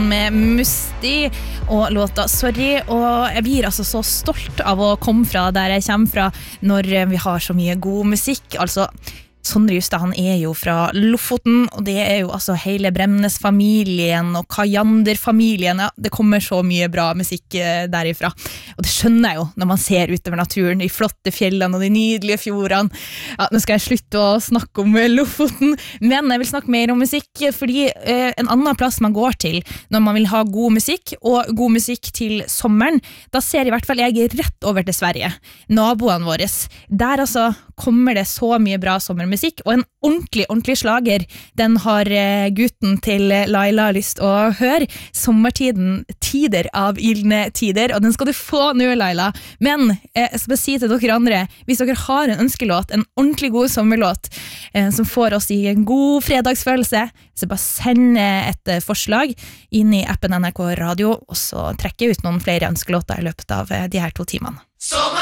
med Musti og låta Sorry, og jeg blir altså så stolt av å komme fra der jeg kommer fra når vi har så mye god musikk, altså Sondre Justad, han jo fra Lofoten, og det jo altså hele Bremnes-familien og Kajander-familien, ja, det kommer så mye bra musikk derifra, og det skjønner jeg jo når man ser utover naturen, de flotte fjellene og de nydelige fjordene. Ja, nå skal jeg slutte å snakke om Lofoten, men jeg vil snakke mer om musikk, fordi en annen plass man går til når man vil ha god musikk, og god musikk til sommeren, da ser i hvert fall jeg rett over til Sverige, naboene våre. Der altså kommer det så mye bra sommermusikk, og en ordentlig slager, den har gutten til Laila lyst å høre, sommertiden, tider av gylne tider, og den skal du få nå, Laila. Men jeg skal bare si til dere andre, hvis dere har en ønskelåt, en ordentlig god sommerlåt, som får oss i en god fredagsfølelse, så bare send et forslag inn i appen NRK Radio, og så trekker jeg ut noen flere ønskelåter i løpet av de her 2 timene.